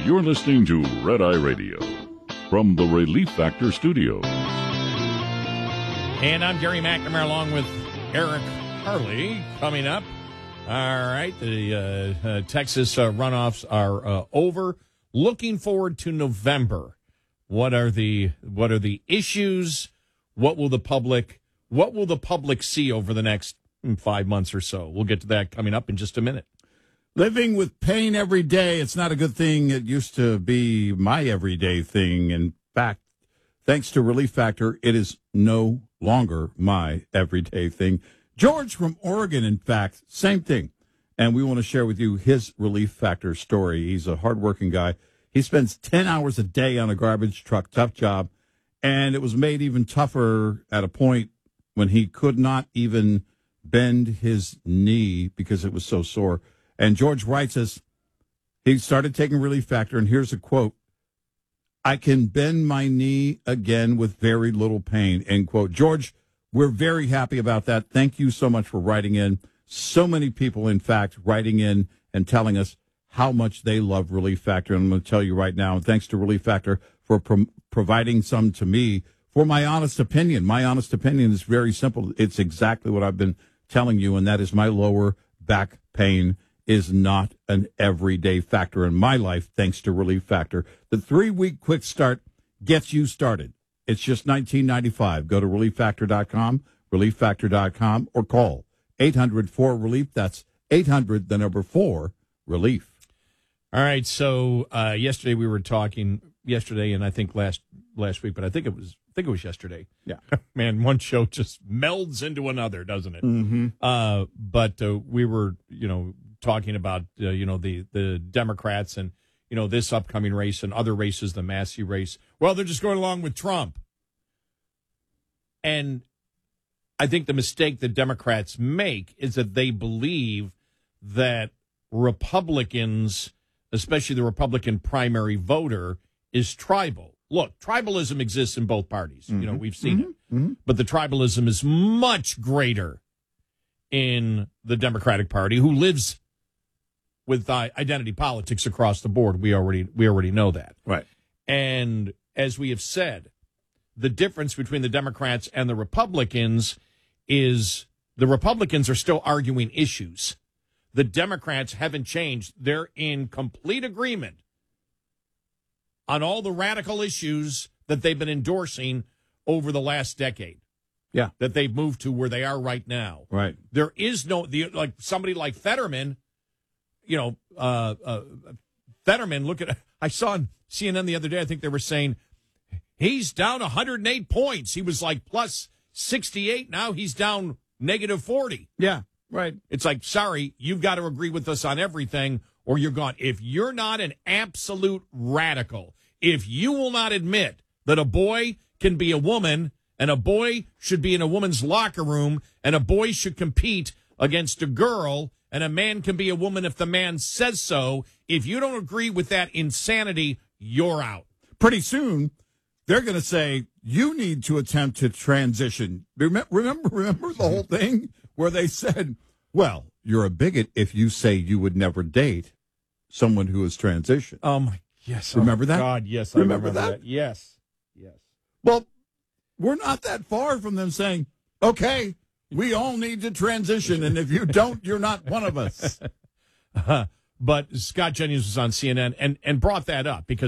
You're listening to Red Eye Radio from the Relief Factor Studios. And I'm Gary McNamara along with Eric Harley coming up. All right, the Texas runoffs are over. Looking forward to November. What are the issues? What will the public see over the next 5 months or so? We'll get to that coming up in just a minute. Living with pain every day, it's not a good thing. It used to be my everyday thing. In fact, thanks to Relief Factor, it is no longer my everyday thing. George from Oregon, in fact, same thing. And we want to share with you his Relief Factor story. He's a hardworking guy. He spends 10 hours a day on a garbage truck, tough job. And it was made even tougher at a point when he could not even bend his knee because it was so sore. And George writes us, he started taking Relief Factor, and here's a quote, "I can bend my knee again with very little pain," end quote. George, we're very happy about that. Thank you so much for writing in. So many people, in fact, writing in and telling us how much they love Relief Factor. And I'm going to tell you right now, and thanks to Relief Factor for providing some to me for my honest opinion. My honest opinion is very simple. It's exactly what I've been telling you, and that is my lower back pain is not an everyday factor in my life, thanks to Relief Factor. The 3-week quick start gets you started. It's just $19.95. Go to relieffactor.com, relieffactor.com, or call 800-4-RELIEF. That's 800-4-RELIEF. All right, so yesterday we were talking, and I think last week, but I think it was yesterday. Yeah. Man, one show just melds into another, doesn't it? Mm-hmm. But we were, talking about, the Democrats and, this upcoming race and other races, the Massey race. Well, they're just going along with Trump. And I think the mistake that Democrats make is that they believe that Republicans, especially the Republican primary voter, is tribal. Look, tribalism exists in both parties. Mm-hmm. We've seen it. Mm-hmm. But the tribalism is much greater in the Democratic Party, who lives with identity politics across the board. We already know that. Right. And as we have said, the difference between the Democrats and the Republicans is the Republicans are still arguing issues. The Democrats haven't changed. They're in complete agreement on all the radical issues that they've been endorsing over the last decade. Yeah. That they've moved to where they are right now. Right. There is like somebody like Fetterman, Fetterman, I saw on CNN the other day, I think they were saying he's down 108 points. He was like plus 68. Now he's down negative 40. Yeah. Right. It's like, sorry, you've got to agree with us on everything or you're gone. If you're not an absolute radical, if you will not admit that a boy can be a woman and a boy should be in a woman's locker room and a boy should compete against a girl and a man can be a woman if the man says so, if you don't agree with that insanity, you're out. Pretty soon, they're going to say, you need to attempt to transition. Remember the whole thing where they said, well, you're a bigot if you say you would never date someone who is transitioned. Yes. Remember that? God, yes. Remember that? Yes. Well, we're not that far from them saying, okay, we all need to transition, and if you don't, you're not one of us. But Scott Jennings was on CNN and brought that up because